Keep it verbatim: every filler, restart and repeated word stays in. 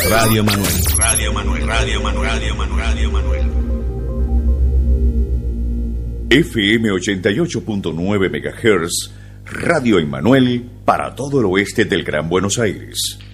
Radio Emanuel. Radio Emanuel. Radio Emanuel. Radio Emanuel. Radio Emanuel. F M ochenta y ocho punto nueve megahertz. Radio Emanuel para todo el oeste del Gran Buenos Aires.